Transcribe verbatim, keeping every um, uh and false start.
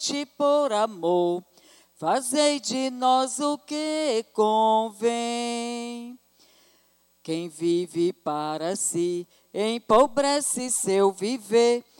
por amor, fazei de nós o que convém. Quem vive para si, empobrece seu viver,